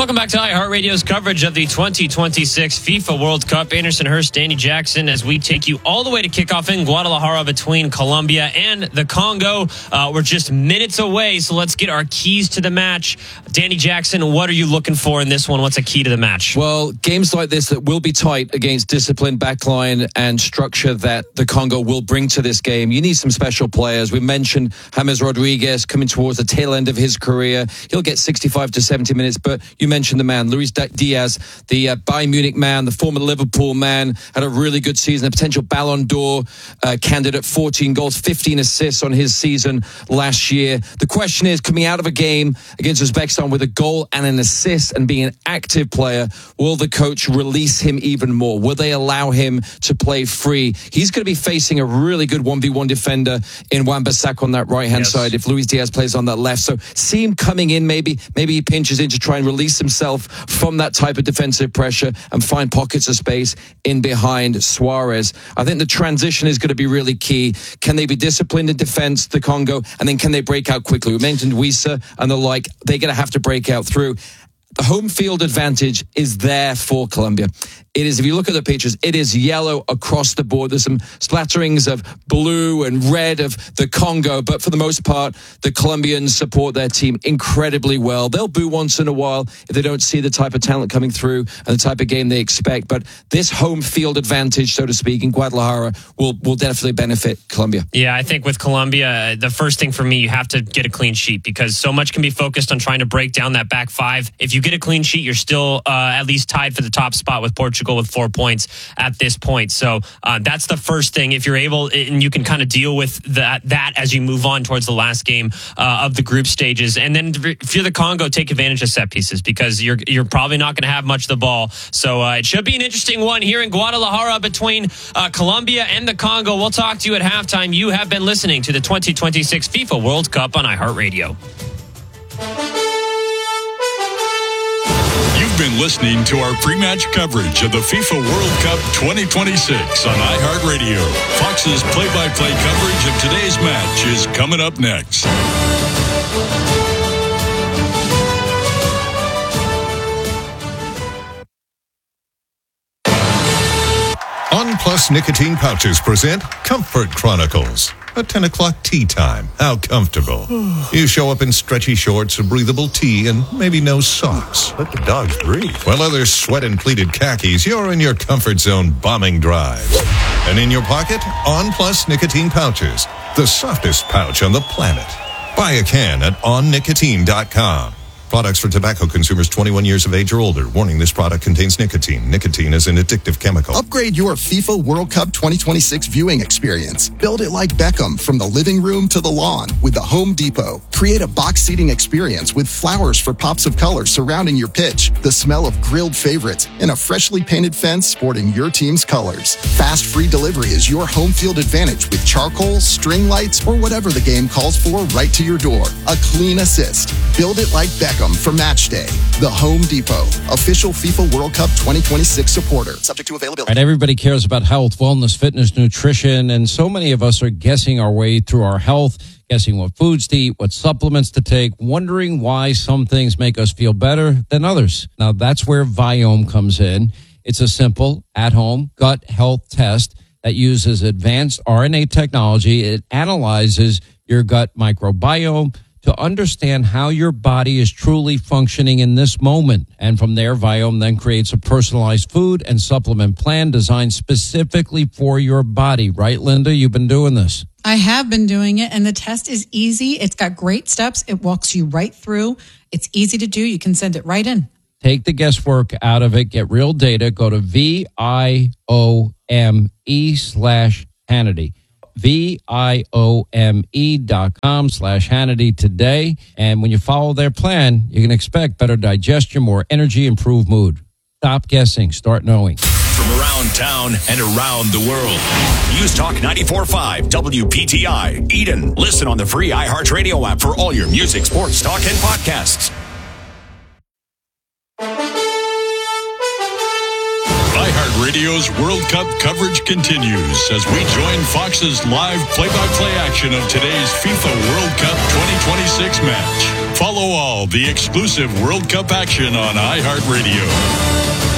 Welcome back to iHeartRadio's coverage of the 2026 FIFA World Cup. Anderson Hurst, Danny Jackson, as we take you all the way to kickoff in Guadalajara between Colombia and the Congo. We're just minutes away, so let's get our keys to the match. Danny Jackson, what are you looking for in this one? What's a key to the match? Well, games like this that will be tight against disciplined backline and structure that the Congo will bring to this game. You need some special players. We mentioned James Rodriguez coming towards the tail end of his career. He'll get 65 to 70 minutes, but you mentioned the man, Luis Diaz, the Bayern Munich man, the former Liverpool man, had a really good season, a potential Ballon d'Or candidate, 14 goals, 15 assists on his season last year. The question is, coming out of a game against Uzbekistan with a goal and an assist and being an active player, will the coach release him even more? Will they allow him to play free? He's going to be facing a really good 1v1 defender in Wan-Bissaka on that right-hand side if Luis Diaz plays on that left. So see him coming in, maybe he pinches in to try and release himself from that type of defensive pressure and find pockets of space in behind Suarez. I think the transition is going to be really key. Can they be disciplined in defense, the Congo, and then can they break out quickly? We mentioned Wissa and the like. They're going to have to break out through. The home field advantage is there for Colombia. It is, if you look at the pictures, it is yellow across the board. There's some splatterings of blue and red of the Congo, but for the most part, the Colombians support their team incredibly well. They'll boo once in a while if they don't see the type of talent coming through and the type of game they expect. But this home field advantage, so to speak, in Guadalajara will definitely benefit Colombia. Yeah, I think with Colombia, the first thing for me, you have to get a clean sheet because so much can be focused on trying to break down that back five. If you get a clean sheet, you're still at least tied for the top spot with Portugal with 4 points at this point. So that's the first thing. If you're able, and you can kind of deal with that as you move on towards the last game of the group stages. And then if you're the Congo, take advantage of set pieces because you're probably not going to have much of the ball. So it should be an interesting one here in Guadalajara between Colombia and the Congo. We'll talk to you at halftime. You have been listening to the 2026 FIFA World Cup on iHeartRadio. You've been listening to our pre-match coverage of the FIFA World Cup 2026 on iHeartRadio. Fox's play-by-play coverage of today's match is coming up next. On Plus Nicotine Pouches present Comfort Chronicles. A 10 o'clock tea time. How comfortable. You show up in stretchy shorts, a breathable tee, and maybe no socks. Let the dogs breathe. While others sweat in pleated khakis, you're in your comfort zone bombing drives. And in your pocket, On Plus Nicotine Pouches. The softest pouch on the planet. Buy a can at onnicotine.com. Products for tobacco consumers 21 years of age or older. Warning, this product contains nicotine. Nicotine is an addictive chemical. Upgrade your FIFA World Cup 2026 viewing experience. Build it like Beckham from the living room to the lawn with the Home Depot. Create a box seating experience with flowers for pops of color surrounding your pitch, the smell of grilled favorites, and a freshly painted fence sporting your team's colors. Fast free delivery is your home field advantage with charcoal, string lights, or whatever the game calls for right to your door. A clean assist. Build it like Beckham for match day. The Home Depot, official FIFA World Cup 2026 supporter. Subject to availability. Right, everybody cares about health, wellness, fitness, nutrition, and so many of us are guessing our way through our health, guessing what foods to eat, what supplements to take, wondering why some things make us feel better than others. Now, that's where Viome comes in. It's a simple, at-home gut health test that uses advanced RNA technology. It analyzes your gut microbiome to understand how your body is truly functioning in this moment. And from there, Viome then creates a personalized food and supplement plan designed specifically for your body. Right, Linda? You've been doing this. I have been doing it, and the test is easy. It's got great steps. It walks you right through. It's easy to do. You can send it right in. Take the guesswork out of it. Get real data. Go to VIOME/Hannity. VIOME.com/Hannity today. And when you follow their plan, you can expect better digestion, more energy, improved mood. Stop guessing. Start knowing. From around town and around the world. News Talk 94.5 WPTI. Eden. Listen on the free iHeartRadio app for all your music, sports, talk, and podcasts. iHeartRadio's FIFA's World Cup coverage continues as we join Fox's live play-by-play action of today's FIFA World Cup 2026 match. Follow all the exclusive World Cup action on iHeartRadio.